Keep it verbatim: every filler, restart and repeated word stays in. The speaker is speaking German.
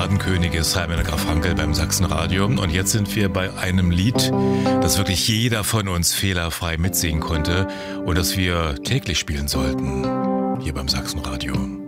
Balladenkönig ist Simon und Garfunkel beim Sachsenradio. Und jetzt sind wir bei einem Lied, das wirklich jeder von uns fehlerfrei mitsingen konnte und das wir täglich spielen sollten, hier beim Sachsenradio.